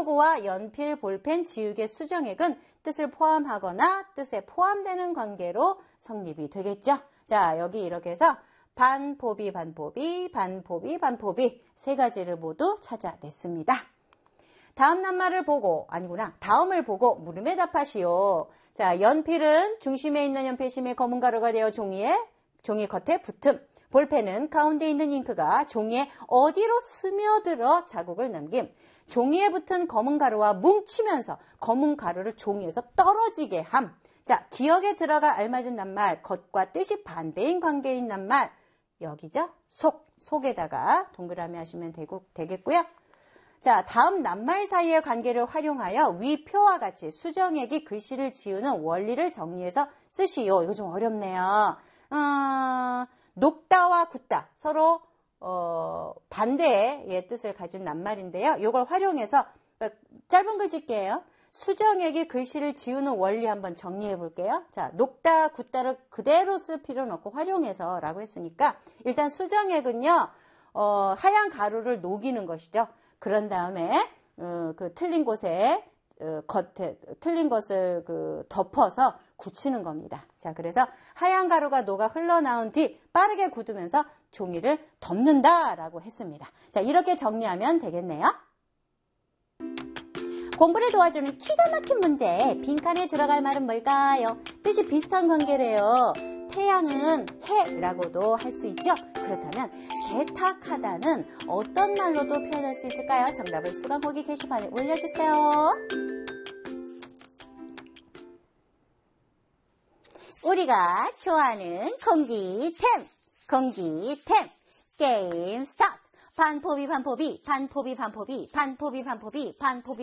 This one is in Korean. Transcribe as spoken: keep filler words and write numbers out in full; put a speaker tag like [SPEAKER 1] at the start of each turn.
[SPEAKER 1] 노트도구와 연필, 볼펜, 지우개, 수정액은 뜻을 포함하거나 뜻에 포함되는 관계로 성립이 되겠죠. 자, 여기 이렇게 해서 반포비, 반포비, 반포비, 반포비 세 가지를 모두 찾아냈습니다. 다음 낱말을 보고, 아니구나, 다음을 보고 물음에 답하시오. 자, 연필은 중심에 있는 연필심의 검은 가루가 되어 종이에, 종이 겉에 붙음. 볼펜은 가운데 있는 잉크가 종이에 어디로 스며들어 자국을 남김. 종이에 붙은 검은 가루와 뭉치면서 검은 가루를 종이에서 떨어지게 함. 자, 기억에 들어갈 알맞은 낱말, 겉과 뜻이 반대인 관계인 낱말, 여기죠? 속, 속에다가 동그라미 하시면 되고, 되겠고요. 자, 다음 낱말 사이의 관계를 활용하여 위 표와 같이 수정액이 글씨를 지우는 원리를 정리해서 쓰시오. 이거 좀 어렵네요. 어, 녹다와 굳다, 서로 어, 반대의 뜻을 가진 낱말인데요. 이걸 활용해서 짧은 글짓기예요. 수정액이 글씨를 지우는 원리 한번 정리해 볼게요. 자, 녹다, 굳다를 그대로 쓸 필요는 없고 활용해서 라고 했으니까 일단 수정액은요, 어, 하얀 가루를 녹이는 것이죠. 그런 다음에 어, 그 틀린 곳에 어, 겉에 틀린 것을 그 덮어서 굳히는 겁니다. 자, 그래서 하얀 가루가 녹아 흘러나온 뒤 빠르게 굳으면서 종이를 덮는다라고 했습니다. 자, 이렇게 정리하면 되겠네요. 공부를 도와주는 기가 막힌 문제. 빈칸에 들어갈 말은 뭘까요? 뜻이 비슷한 관계래요. 태양은 해라고도 할 수 있죠. 그렇다면 세탁하다는 어떤 말로도 표현할 수 있을까요? 정답을 수강호기 게시판에 올려주세요. 우리가 좋아하는 공기템, 공기템, 게임 스타트. 반포비, 반포비, 반포비, 반포비, 반포비, 반포비, 반포비.